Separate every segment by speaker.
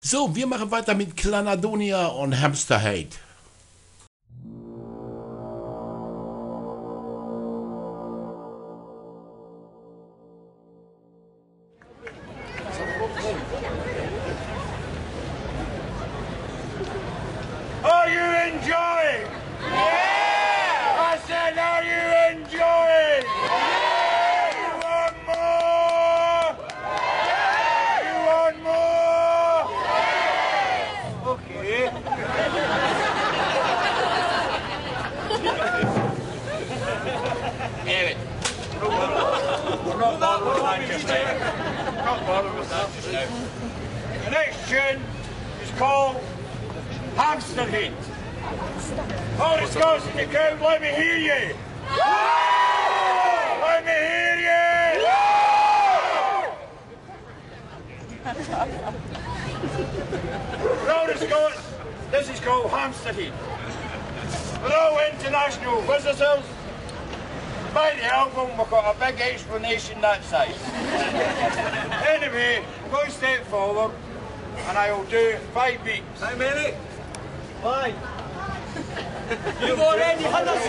Speaker 1: So, wir machen weiter mit Clanadonia und Hamster Hate.
Speaker 2: Are you enjoying? Yeah! I said, are you enjoying? Yeah! You want more? Yeah! You want more? Yeah! Okay. Anyway. We're not bothered with that just now. Not bothered with that just now. The next tune is called Hamster Hate. All the Scots in the crowd, let me hear you! Let me hear you! For all the Scots, this is called Hamster Hate. For all international visitors, by the album we've got a big explanation that side. Anyway, I'm going to step forward and I will do 5 beats. How many? 5. You've already had a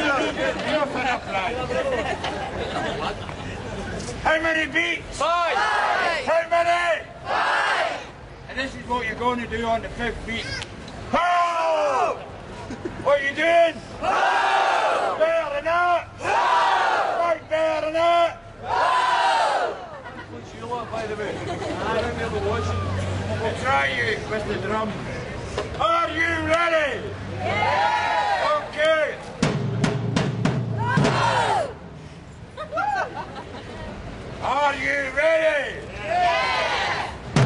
Speaker 2: How many beats? 5. How many? 5. And this is what you're going to do on the 5th beat. Ho! What are you doing? Ho! Better than that? Ho! Right, better than that? Ho! What's your lot, by the way? I remember watching. We'll try you with the drum. Are you ready? Yeah! Okay. Are you ready? Yeah!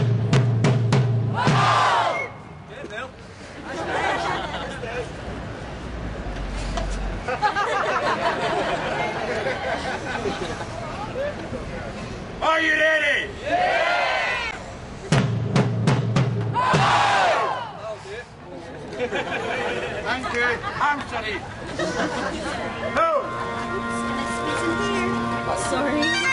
Speaker 2: Wow! Are you ready? Yeah! Thank you. I'm sorry. No.
Speaker 3: Sorry.